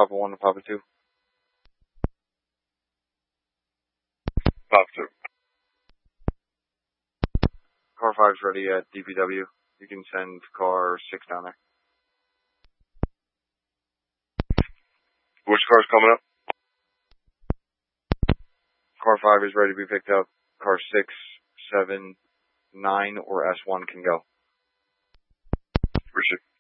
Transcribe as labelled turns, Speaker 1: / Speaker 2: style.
Speaker 1: Papa 1 to Papa 2.
Speaker 2: Papa 2.
Speaker 1: Car 5 is ready at DPW. You can send car 6 down there.
Speaker 2: Which car's coming up?
Speaker 1: Car 5 is ready to be picked up. Car 6, 7, 9, or S1 can go.
Speaker 2: Appreciate it.